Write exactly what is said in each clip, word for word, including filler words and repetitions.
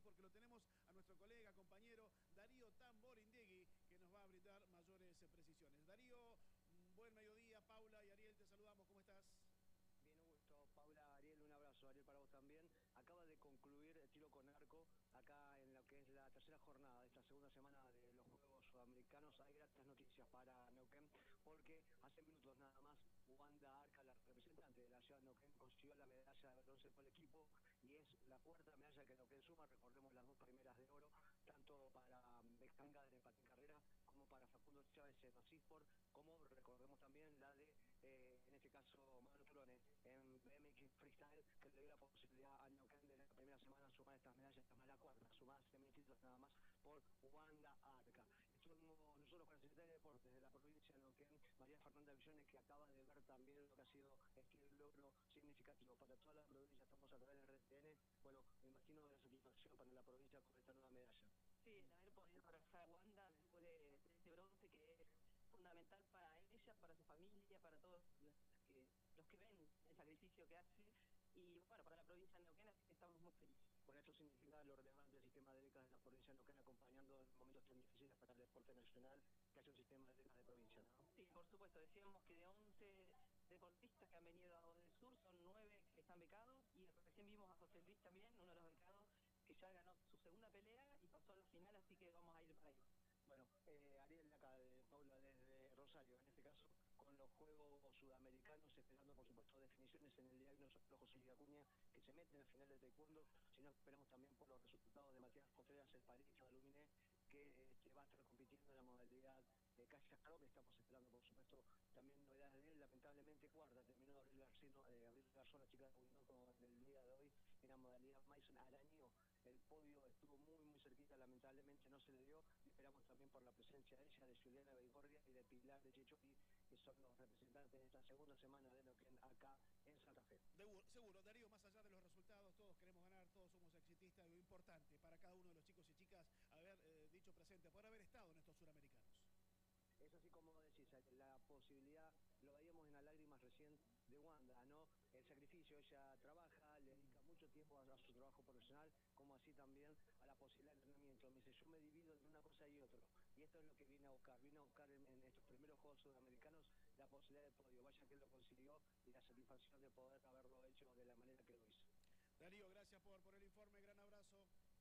porque lo tenemos a nuestro colega, compañero Darío Tamborindegui, que nos va a brindar mayores eh, precisiones. Darío, buen mediodía. Paula y Ariel, te saludamos. ¿Cómo estás? Bien, un gusto. Paula, Ariel, un abrazo. Ariel, para vos también. Acaba de concluir el tiro con arco acá en lo que es la tercera jornada de esta segunda semana de los Juegos Sudamericanos. Hay gratas noticias para Neuquén, porque hace minutos nada más Wanda Arca, la representante de la ciudad de Neuquén, consiguió la medalla de bronce por el equipo y es la cuarta medalla que Neuquén suma. Recordemos las dos primeras de oro, tanto para Bejanga de empate en carrera como para Facundo Chávez en los eSports, como recordemos también la de, eh, en este caso, Manu Turone en B M X Freestyle, que le dio la posibilidad a Neuquén de la primera semana sumar estas medallas, esta es la cuarta, sumar siete minutitos nada más por Wanda Arca. Estuvimos nosotros con la Secretaria de Deportes de la provincia de Neuquén, María Fernanda Villones, que acaba de ver también lo que ha sido este logro significativo para toda la provincia. Estamos a través de R T N. Bueno, me imagino de la satisfacción para la provincia con esta nueva medalla. Sí, el haber podido abrazar a Wanda después de, de este bronce que es fundamental para ella, para su familia, para todos los que, los que ven el sacrificio que hace y bueno, para la provincia de Neuquén, así que estamos muy felices. Bueno, esto significa lo relevante del sistema de becas de la provincia de Neuquén, acompañando en momentos tan difíciles para el deporte nacional, que haya un sistema de becas de provincia, ¿no? Sí, por supuesto, decíamos que de once deportistas que han venido a del Sur, son nueve que están becados y recién vimos a José Luis también, uno de los becados, que ya ganó su segunda pelea y pasó a la final, así que vamos a ir para ahí. Bueno, eh, Ariel acá de Paula desde Rosario, en este caso con los Juegos Sudamericanos, esperando por supuesto definiciones en el diagnóstico José Luis Acuña, que se mete en la final de taekwondo, sino esperamos también por los resultados de Matías Contreras, el pareja de Aluminé, que este, va a estar compitiendo en la modalidad de Calle Caro, que estamos esperando por supuesto también novedades de él. Lamentablemente cuarta terminó Abril Garcino, eh, Abril Garzón, la chica de Winoco en el día de hoy, en la modalidad Mason arañó el podio, estuvo muy muy cerquita, lamentablemente no se le dio. Esperamos también por la presencia de ella, de Juliana Beigorria y de Pilar de Chechoqui, que son los representantes de esta segunda semana de Neuquén acá en Santa Fe. De, seguro, Darío, más allá de los resultados, todos queremos ganar, todos somos exitistas, lo importante para cada uno de los chicos y chicas haber eh, dicho presente, poder haber estado en estos suramericanos. Es así como decís, la posibilidad, lo veíamos en las lágrimas recién de Wanda, ¿no? El sacrificio, ella trabaja, le dedica mucho tiempo a, a su trabajo profesional, como así también a la posibilidad de entrenamiento. Me dice, yo me divido entre una cosa y otra, y esto es lo que vine a buscar, vine a buscar en, en estos primeros Juegos Sudamericanos la posibilidad de podio, vaya que lo consiguió, y la satisfacción de poder haberlo hecho de la manera que lo hizo. Darío, gracias por, por el informe, gran abrazo.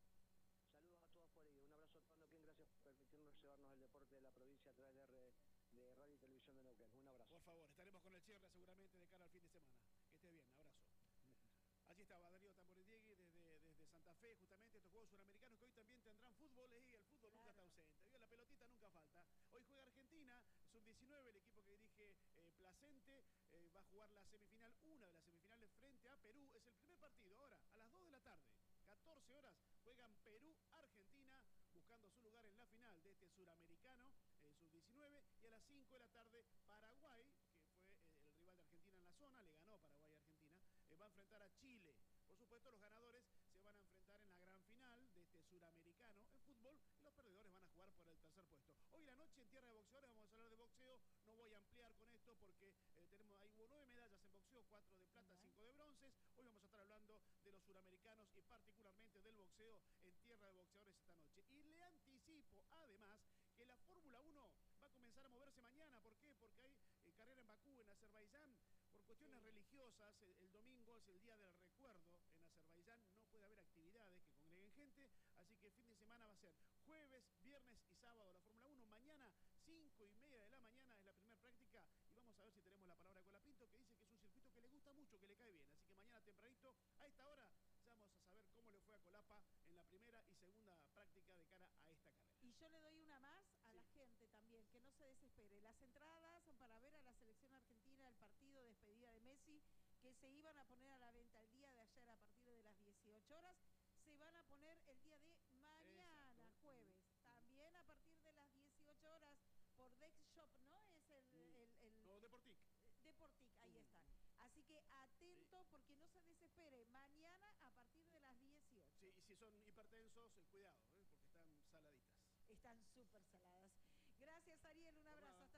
Saludos a todos por ahí, un abrazo a todos Neuquén, gracias por permitirnos llevarnos el deporte de la provincia a través de, R, de Radio y Televisión de Neuquén. Un abrazo. Por favor, estaremos con el cierre seguramente de cara al fin de semana. Que esté bien, abrazo. Allí estaba Darío Tamborindegui desde, desde Santa Fe, justamente estos Juegos Suramericanos que hoy también tendrán fútbol y el fútbol claro. Nunca está ausente. La pelotita nunca falta. Hoy juega Argentina, sub diecinueve, el equipo que dirige eh, Placente, eh, va a jugar la semifinal, una de las semifinales frente a Perú. Es el primer partido ahora, a las dos de la tarde. catorce horas juegan Perú-Argentina buscando su lugar en la final de este suramericano eh, sub diecinueve y a las cinco de la tarde Paraguay, que fue eh, el rival de Argentina en la zona, le ganó Paraguay a Argentina, eh, va a enfrentar a Chile. Por supuesto, los ganadores se van a enfrentar en la gran final de este suramericano en fútbol y los perdedores van a jugar por el tercer puesto. Hoy en la noche en Tierra de Boxeadores vamos a hablar de boxeo, no voy a ampliar con esto porque eh, tenemos, hay hubo nueve medallas en boxeo, cuatro de plata, cinco de bronces. Hoy vamos a estar hablando de los suramericanos y particularmente del boxeo en Tierra de Boxeadores esta noche. Y le anticipo además que la Fórmula uno va a comenzar a moverse mañana. ¿Por qué? Porque hay eh, carrera en Bakú, en Azerbaiyán, por cuestiones sí. religiosas. El, el domingo es el día del recuerdo en Azerbaiyán, no puede haber actividades que congreguen gente, así que el fin de semana va a ser jueves, viernes y sábado la Fórmula uno. Mañana, cinco y media de la mañana es la primera práctica y vamos a ver si tenemos la palabra de Colapinto, que dice que es un circuito que le gusta mucho, que le cae bien, así que mañana tempranito, a esta hora, ya vamos a saber cómo le fue a Colapa en la primera y segunda práctica de cara a esta carrera. Y yo le doy una más a sí. la gente también, que no se desespere. Las entradas para ver a la selección argentina, el partido de despedida de Messi, que se iban a poner a la venta el día de ayer a partir de las dieciocho horas, se van a poner el día de mañana, Exacto. jueves, también a partir de las dieciocho horas por Dex Shop, ¿no? Es el... el, el no, Deportic. Deportic, ahí está. Así que atento sí. porque no se desespere. Mañana a partir de las dieciocho. Sí, y si son hipertensos, cuidado, ¿eh? porque están saladitas. Están súper saladas. Gracias, Ariel. Un abrazo. Hasta